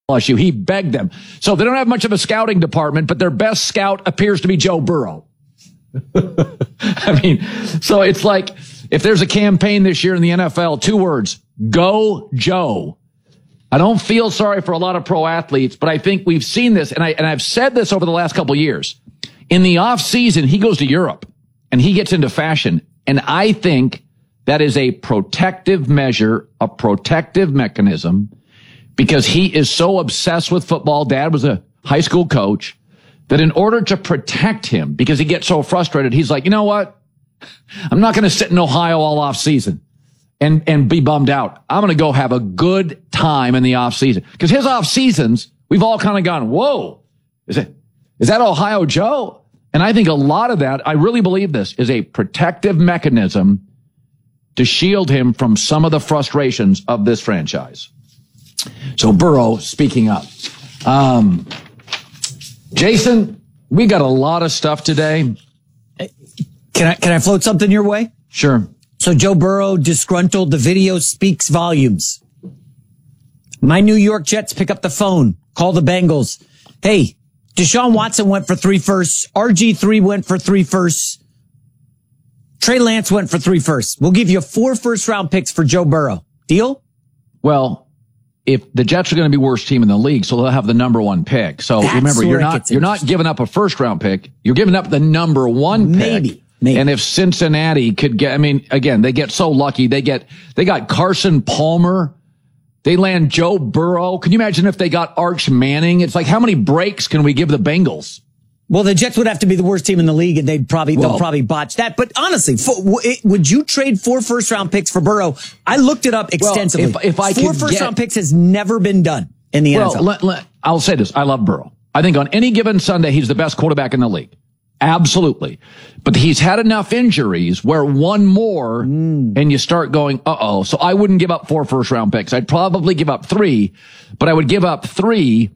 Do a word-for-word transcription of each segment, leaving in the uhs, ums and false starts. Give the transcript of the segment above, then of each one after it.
L S U. He begged them. So they don't have much of a scouting department, but their best scout appears to be Joe Burrow. I mean, so it's like, if there's a campaign this year in the N F L, two words, go Joe. I don't feel sorry for a lot of pro athletes, but I think we've seen this, and, I, and I've said this over the last couple of years. In the off season, he goes to Europe, and he gets into fashion. And I think that is a protective measure, a protective mechanism, because he is so obsessed with football. Dad was a high school coach, that in order to protect him, because he gets so frustrated, he's like, you know what? I'm not going to sit in Ohio all off season and, and be bummed out. I'm going to go have a good time in the off season. Because his off seasons, we've all kind of gone, whoa, is it, is that Ohio Joe? And I think a lot of that, I really believe this, is a protective mechanism to shield him from some of the frustrations of this franchise. So Burrow, speaking up. Um, Jason, we got a lot of stuff today. Can I, can I float something your way? Sure. So Joe Burrow disgruntled. The video speaks volumes. My New York Jets pick up the phone, call the Bengals. Hey, Deshaun Watson went for three firsts. R G three went for three firsts. Trey Lance went for three firsts. We'll give you four first round picks for Joe Burrow. Deal? Well, if the Jets are going to be worst team in the league, so they'll have the number one pick. So That's remember, you're where it not, gets you're not giving up a first round pick. You're giving up the number one pick. Maybe. Maybe. And if Cincinnati could get, I mean, again, they get so lucky. They get, they got Carson Palmer. They land Joe Burrow. Can you imagine if they got Arch Manning? It's like, how many breaks can we give the Bengals? Well, the Jets would have to be the worst team in the league, and they'd probably, well, they'll probably botch that. But honestly, for, would you trade four first round picks for Burrow? I looked it up extensively. Well, if, if I four could first get, round picks has never been done in the well, N F L. Let, let, I'll say this. I love Burrow. I think on any given Sunday, he's the best quarterback in the league. Absolutely. But he's had enough injuries where one more mm. and you start going, uh-oh. So I wouldn't give up four first round picks. I'd probably give up three, but I would give up three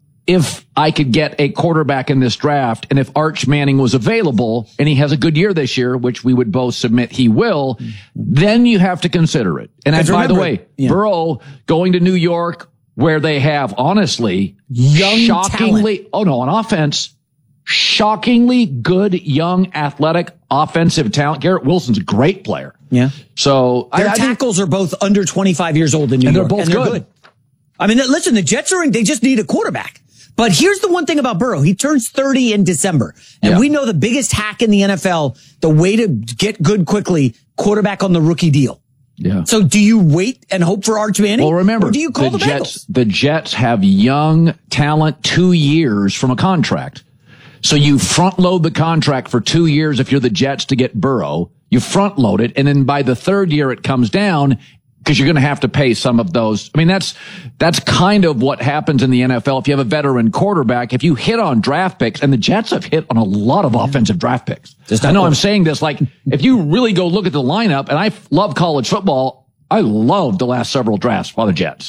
if I could get a quarterback in this draft. And if Arch Manning was available and he has a good year this year, which we would both submit he will, then you have to consider it. And I, by remember, the way, yeah. Burrow going to New York, where they have honestly, young shockingly, talent. oh no, on offense, shockingly good, young, athletic, offensive talent. Garrett Wilson's a great player. Yeah. So their I, I tackles think, are both under twenty-five years old in New and York. They're both and they're good. good. I mean, listen, the Jets are in, they just need a quarterback. But here's the one thing about Burrow. He turns thirty in December. And yeah. we know the biggest hack in the N F L, the way to get good quickly, quarterback on the rookie deal. Yeah. So do you wait and hope for Arch Manning? Well, remember, or do you call the, the Jets, Bengals? the Jets have young talent two years from a contract. So you front load the contract for two years if you're the Jets to get Burrow. You front load it. And then by the third year, it comes down because you're going to have to pay some of those. I mean, that's, that's kind of what happens in the N F L. If you have a veteran quarterback, if you hit on draft picks, and the Jets have hit on a lot of offensive draft picks. I know I'm saying this, like, if you really go look at the lineup, and I love college football, I love the last several drafts by the Jets.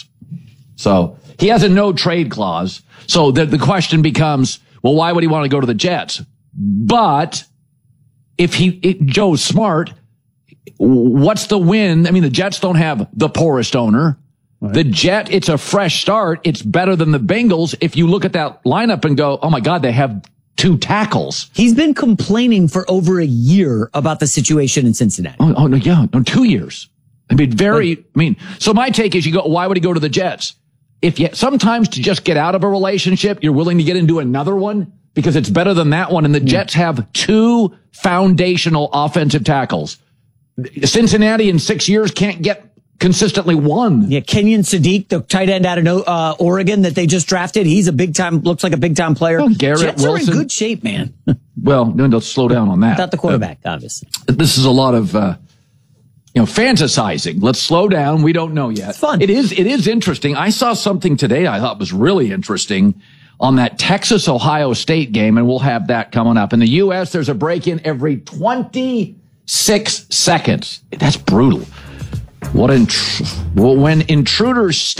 So he has a no trade clause. So the, the question becomes, well, why would he want to go to the Jets? But if he, it, Joe's smart, what's the win? I mean, the Jets don't have the poorest owner. Right. The Jet, it's a fresh start. It's better than the Bengals. If you look at that lineup and go, oh my God, they have two tackles. He's been complaining for over a year about the situation in Cincinnati. Oh, oh no, yeah, no, two years. I mean, very, right. I mean, so my take is you go, why would he go to the Jets? If you, sometimes to just get out of a relationship, you're willing to get into another one because it's better than that one. And the yeah. Jets have two foundational offensive tackles. Cincinnati in six years can't get consistently one. Yeah, Kenyon Sadiq, the tight end out of uh, Oregon that they just drafted, he's a big time, looks like a big time player. Oh, Garrett Jets Wilson. are in good shape, man. Well, no, don't slow down on that. Without the quarterback, uh, obviously. This is a lot of, uh, you know, fantasizing. Let's slow down. We don't know yet. It's fun. It is, it is interesting. I saw something today I thought was really interesting on that Texas-Ohio State game, and we'll have that coming up. In the U S, there's a break-in every twenty-six seconds. That's brutal. What intr- well, when intruders